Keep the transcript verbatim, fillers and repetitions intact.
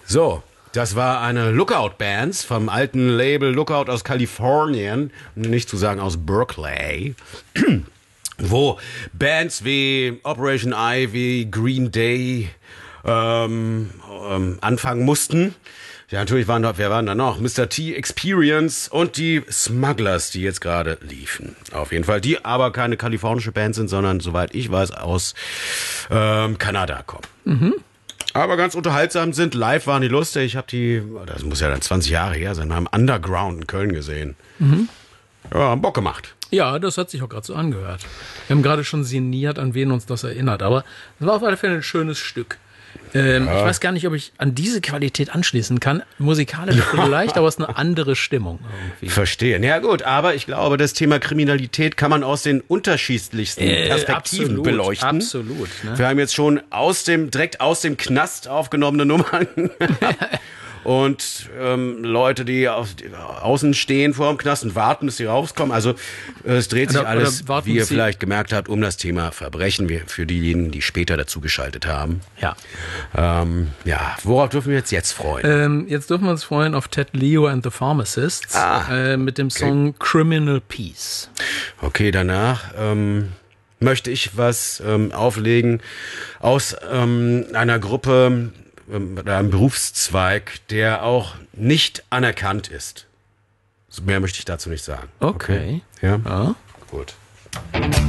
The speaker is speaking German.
So, das war eine Lookout-Band vom alten Label Lookout aus Kalifornien, um nicht zu sagen aus Berkeley, wo Bands wie Operation Ivy, Green Day ähm, ähm, anfangen mussten. Ja, natürlich waren da, wer waren da noch? Mister T, Experience und die Smugglers, die jetzt gerade liefen. Auf jeden Fall, die aber keine kalifornische Band sind, sondern, soweit ich weiß, aus ähm, Kanada kommen. Mhm. Aber ganz unterhaltsam sind. Live waren die lustig. Ich habe die, das muss ja dann zwanzig Jahre her sein, haben Underground in Köln gesehen. Mhm. Ja, haben Bock gemacht. Ja, das hat sich auch gerade so angehört. Wir haben gerade schon sinniert, an wen uns das erinnert. Aber es war auf alle Fälle ein schönes Stück. Ähm, ja. Ich weiß gar nicht, ob ich an diese Qualität anschließen kann. Musikalisch vielleicht, aber es ist eine andere Stimmung irgendwie. Verstehen. Ja gut, aber ich glaube, das Thema Kriminalität kann man aus den unterschiedlichsten äh, Perspektiven absolut, beleuchten. Absolut. Ne? Wir haben jetzt schon aus dem direkt aus dem Knast aufgenommene Nummern. Und ähm, Leute, die, auf, die außen stehen vor dem Knast und warten, bis sie rauskommen. Also es dreht sich oder, alles, oder wie ihr Sie vielleicht gemerkt habt, um das Thema Verbrechen, für diejenigen, die später dazugeschaltet haben. Ja. Ähm, ja, worauf dürfen wir uns jetzt freuen? Ähm, jetzt dürfen wir uns freuen auf Ted Leo and the Pharmacists ah, äh, mit dem Song okay. Criminal Peace. Okay, danach ähm, möchte ich was ähm, auflegen aus ähm, einer Gruppe, einem Berufszweig, der auch nicht anerkannt ist. Mehr möchte ich dazu nicht sagen. Okay. okay? Ja? ja. Gut.